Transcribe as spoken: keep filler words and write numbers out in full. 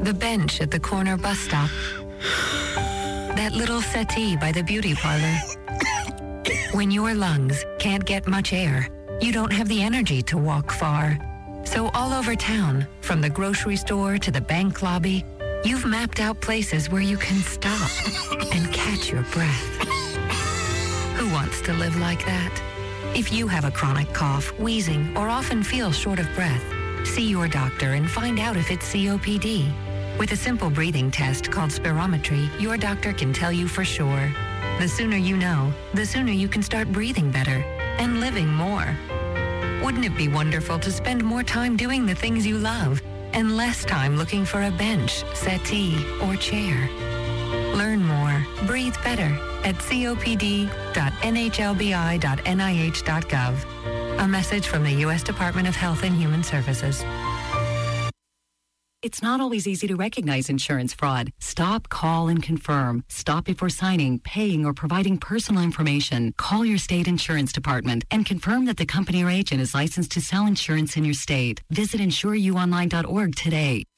The bench at the corner bus stop. That little settee by the beauty parlor. When your lungs can't get much air, you don't have the energy to walk far. So all over town, from the grocery store to the bank lobby, you've mapped out places where you can stop and catch your breath. Who wants to live like that? If you have a chronic cough, wheezing, or often feel short of breath, see your doctor and find out if it's C O P D. With a simple breathing test called spirometry, your doctor can tell you for sure. The sooner you know, the sooner you can start breathing better and living more. Wouldn't it be wonderful to spend more time doing the things you love and less time looking for a bench, settee, or chair? Learn more, breathe better at C O P D dot N H L B I dot N I H dot gov. A message from the U S Department of Health and Human Services. It's not always easy to recognize insurance fraud. Stop, call, and confirm. Stop before signing, paying, or providing personal information. Call your state insurance department and confirm that the company or agent is licensed to sell insurance in your state. Visit insure you online dot org today.